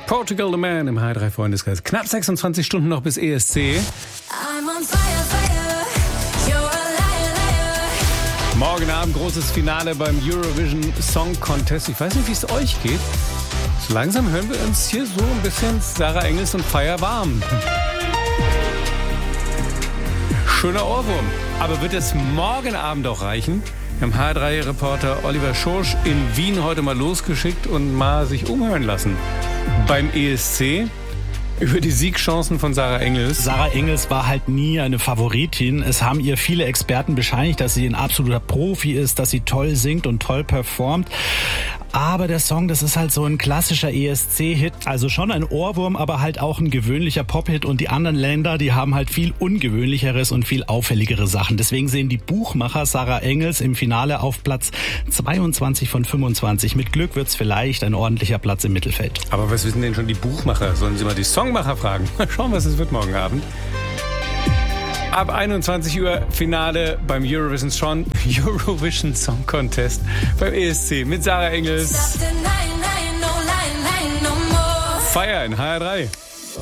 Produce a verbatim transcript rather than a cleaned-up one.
Portugal the Man im H drei Freundeskreis. Knapp sechsundzwanzig Stunden noch bis E S C. I'm on fire, fire. You're a liar, liar. Morgen Abend großes Finale beim Eurovision Song Contest. Ich weiß nicht, wie es euch geht. So langsam hören wir uns hier so ein bisschen Sarah Engels und Fire warm. Schöner Ohrwurm. Aber wird es morgen Abend auch reichen? Wir haben H drei Reporter Oliver Schorsch in Wien heute mal losgeschickt und mal sich umhören lassen. Beim E S C über die Siegchancen von Sarah Engels. Sarah Engels war halt nie eine Favoritin. Es haben ihr viele Experten bescheinigt, dass sie ein absoluter Profi ist, dass sie toll singt und toll performt. Aber der Song, das ist halt so ein klassischer E S C-Hit. Also schon ein Ohrwurm, aber halt auch ein gewöhnlicher Pop-Hit. Und die anderen Länder, die haben halt viel ungewöhnlicheres und viel auffälligere Sachen. Deswegen sehen die Buchmacher Sarah Engels im Finale auf Platz zweiundzwanzig von fünfundzwanzig. Mit Glück wird's vielleicht ein ordentlicher Platz im Mittelfeld. Aber was wissen denn schon die Buchmacher? Sollen Sie mal die Songmacher fragen? Mal schauen, was es wird morgen Abend. Ab einundzwanzig Uhr Finale beim Eurovision Song, Eurovision Song Contest beim E S C mit Sarah Engels. Fire in H R drei.